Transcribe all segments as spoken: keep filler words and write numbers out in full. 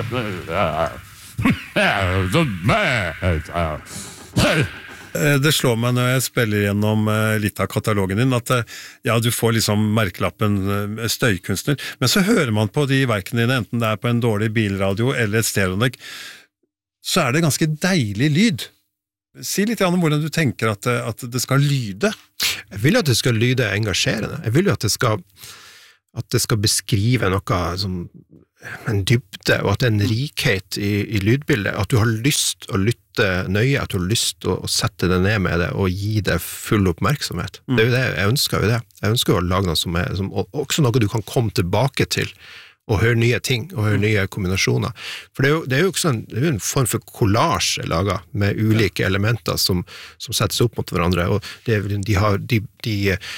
Det slår meg når jeg spiller gjennom litt av katalogen din, at ja, du får liksom merkelappen støykunstner, men så hører man på de verkene dine, enten det er på en dårlig bilradio eller et stereoanlegg, så er det ganske deilig lyd. Si litt om hvordan du tenker at, at det skal lyde. Jeg vil at det skal lyde engasjerende. Jeg vil jo at det skal, at det skal beskrive noe som en dybde, og at det er en rikhet i, i lydbildet, at du har lyst å lytte nøye, at du har lyst å, å sette det ned med det, og gi det full oppmerksomhet. Mm. Det er jo det, jeg ønsker jo det. Jeg ønsker å lage noe som er, som, også noe du kan komme tilbake til, og høre nye ting, og høre nye kombinasjoner. For det er jo, det er jo også en, det er jo en form for collage laget, med ulike elementer som, som settes opp mot hverandre, og det, de, har, de, de,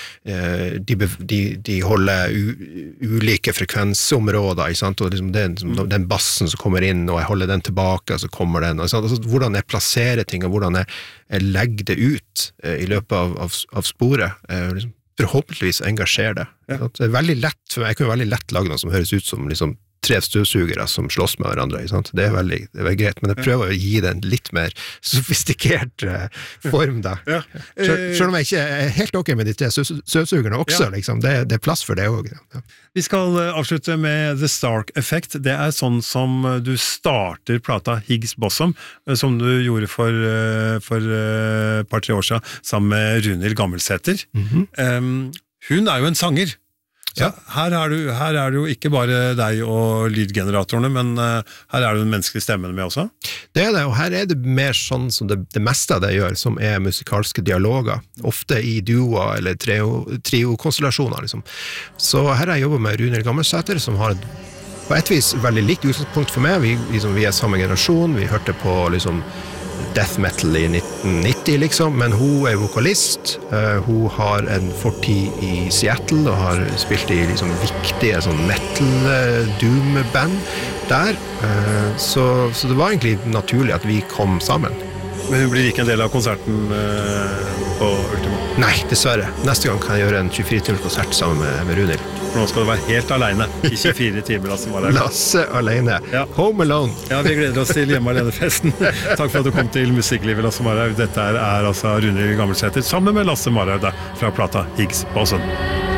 de, de, de holder u, ulike frekvensområder, ikke sant? Og liksom den, den bassen som kommer inn, og jeg holder den tilbake, og så kommer den, ikke sant? Altså, hvordan jeg plasserer ting, og hvordan jeg, jeg legger det ut i løpet av, av, av sporet, liksom, forhåpentligvis engasjere det. Ja. Det er veldig lett, for jeg kan jo veldig lett lage noe som høres ut som liksom tre støvsugere som slåss med hverandre, ikke sant? Det er veldig, det er veldig greit, men jeg prøver å gi det en litt mer sofistikert uh, form da. Ja. Selv, selv om jeg ikke er helt ok med de tre støvsugerne også, ja. Liksom. Det, det er plass for det også. Ja. Vi skal avslutte med The Stark Effect. Det er sånn som du starter plata Higgs Bosom, som du gjorde for, for et par-tre år siden, sammen med Runhild Gammelsæter. Mm-hmm. Um, hun er jo en sanger. Så ja. her, er du, her er det jo ikke bare deg og lydgeneratorene, men uh, her er det den menneskelige stemmen med også. Det er det, og her er det mer sånn som det, det meste av det gjør, som er musikalske dialoger, ofte i duoer eller trio-konstellasjoner. Liksom. Så her har jeg jobbet med Runhild Gammelsæter, som har et, på et vis veldig likt utgangspunkt for meg. Vi, liksom, vi er samme generasjon, vi hørte på liksom death metal i nitten nitti liksom, men hun er vokalist, uh, hun har en fortid i Seattle og har spilt i liksom viktige sånn metal uh, doom-band der, uh, så, så det var egentlig naturlig at vi kom sammen. Men hun blir ikke en del av konserten uh, på Ultima? Nei, dessverre. Neste gang kan jeg gjøre en tjuefire timers konsert sammen med, med Runhild. Nå skal du være helt alene i tjuefire timer, Lasse Marhaug. Lasse alene. Ja. Home alone. Ja, vi gleder oss til hjemme alene-festen. Takk for at du kom til Musikklivet, Lasse Marhaug. Dette er, er altså Runhild Gammelsæter sammen med Lasse Marhaug fra plata Higgs Bosom.